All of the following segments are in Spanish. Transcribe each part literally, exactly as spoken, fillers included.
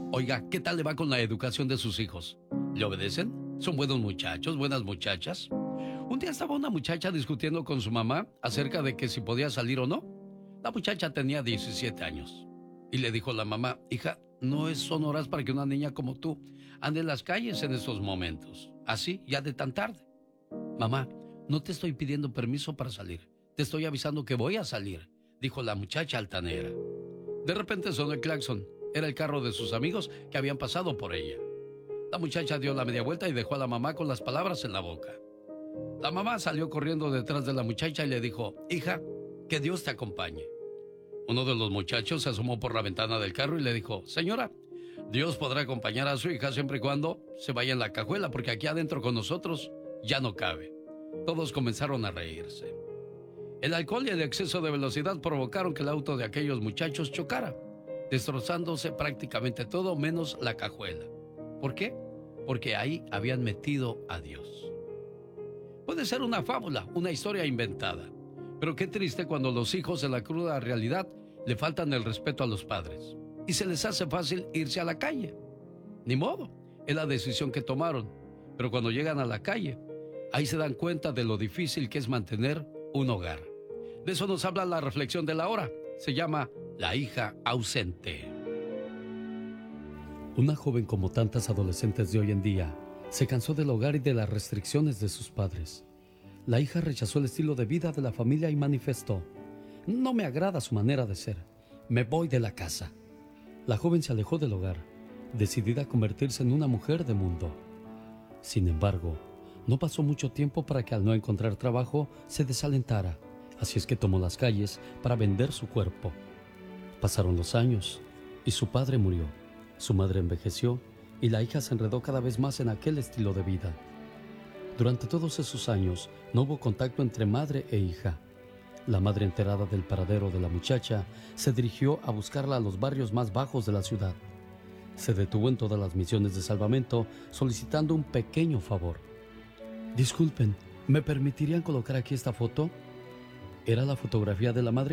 Oiga, ¿qué tal le va con la educación de sus hijos? ¿Le obedecen? ¿Son buenos muchachos, buenas muchachas? Un día estaba una muchacha discutiendo con su mamá acerca de que si podía salir o no. La muchacha tenía diecisiete años. Y le dijo la mamá: hija, no es- son horas para que una niña como tú ande en las calles en estos momentos. Así, ya de tan tarde. Mamá, no te estoy pidiendo permiso para salir. Te estoy avisando que voy a salir, dijo la muchacha altanera. De repente sonó el claxon. Era el carro de sus amigos que habían pasado por ella. La muchacha dio la media vuelta y dejó a la mamá con las palabras en la boca. La mamá salió corriendo detrás de la muchacha y le dijo: hija, que Dios te acompañe. Uno de los muchachos se asomó por la ventana del carro y le dijo: señora, Dios podrá acompañar a su hija siempre y cuando se vaya en la cajuela, porque aquí adentro con nosotros ya no cabe. Todos comenzaron a reírse. El alcohol y el exceso de velocidad provocaron que el auto de aquellos muchachos chocara, destrozándose prácticamente todo menos la cajuela. ¿Por qué? Porque ahí habían metido a Dios. Puede ser una fábula, una historia inventada, pero qué triste cuando los hijos en la cruda realidad le faltan el respeto a los padres y se les hace fácil irse a la calle. Ni modo, es la decisión que tomaron, pero cuando llegan a la calle, ahí se dan cuenta de lo difícil que es mantener un hogar. De eso nos habla la reflexión de la hora. Se llama La hija ausente. Una joven, como tantas adolescentes de hoy en día, se cansó del hogar y de las restricciones de sus padres. La hija rechazó el estilo de vida de la familia y manifestó: no me agrada su manera de ser, me voy de la casa. La joven se alejó del hogar, decidida a convertirse en una mujer de mundo. Sin embargo, no pasó mucho tiempo para que, al no encontrar trabajo, se desalentara. Así es que tomó las calles para vender su cuerpo. Pasaron los años y su padre murió. Su madre envejeció y la hija se enredó cada vez más en aquel estilo de vida. Durante todos esos años no hubo contacto entre madre e hija. La madre, enterada del paradero de la muchacha, se dirigió a buscarla a los barrios más bajos de la ciudad. Se detuvo en todas las misiones de salvamento solicitando un pequeño favor. Disculpen, ¿me permitirían colocar aquí esta foto? Era la fotografía de la madre.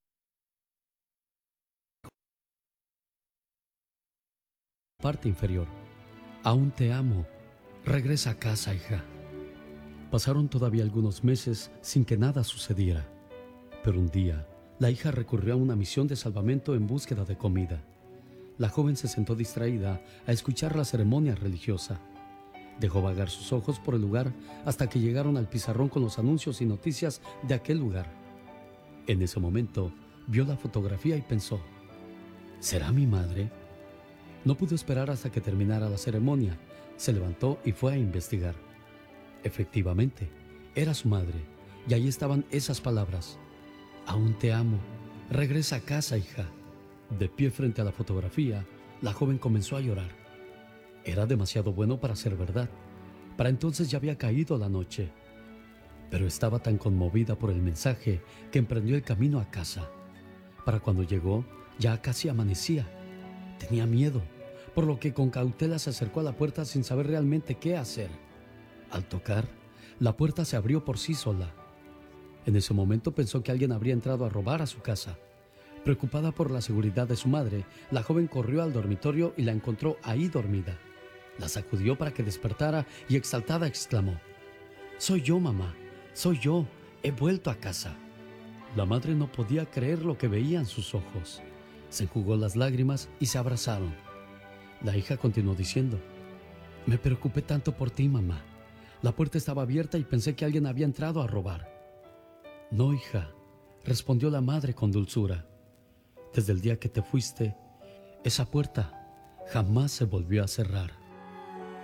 Parte inferior. Aún te amo. Regresa a casa, hija. Pasaron todavía algunos meses sin que nada sucediera. Pero un día, la hija recurrió a una misión de salvamento en búsqueda de comida. La joven se sentó distraída a escuchar la ceremonia religiosa. Dejó vagar sus ojos por el lugar hasta que llegaron al pizarrón con los anuncios y noticias de aquel lugar. En ese momento, vio la fotografía y pensó: ¿será mi madre? No pudo esperar hasta que terminara la ceremonia. Se levantó y fue a investigar. Efectivamente, era su madre, y ahí estaban esas palabras: aún te amo, regresa a casa, hija. De pie frente a la fotografía, la joven comenzó a llorar. Era demasiado bueno para ser verdad. Para entonces ya había caído la noche. Pero estaba tan conmovida por el mensaje que emprendió el camino a casa. Para cuando llegó, ya casi amanecía. Tenía miedo, por lo que con cautela se acercó a la puerta sin saber realmente qué hacer. Al tocar, la puerta se abrió por sí sola. En ese momento pensó que alguien habría entrado a robar a su casa. Preocupada por la seguridad de su madre, la joven corrió al dormitorio y la encontró ahí dormida. La sacudió para que despertara y, exaltada, exclamó: «Soy yo, mamá, soy yo, he vuelto a casa». La madre no podía creer lo que veía en sus ojos. Se enjugó las lágrimas y se abrazaron. La hija continuó diciendo: «Me preocupé tanto por ti, mamá. La puerta estaba abierta y pensé que alguien había entrado a robar». «No, hija», respondió la madre con dulzura. «Desde el día que te fuiste, esa puerta jamás se volvió a cerrar».